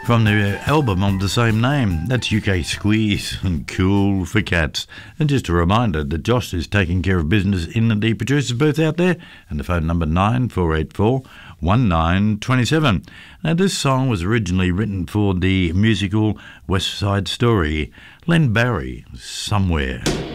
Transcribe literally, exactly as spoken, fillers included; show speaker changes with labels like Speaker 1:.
Speaker 1: from the album of the same name. That's U K Squeeze and Cool for Cats. And just a reminder that Josh is taking care of business in the producer's booth out there, and the phone number nine four eight four, one nine two seven. Now, this song was originally written for the musical West Side Story. Len Barry, Somewhere.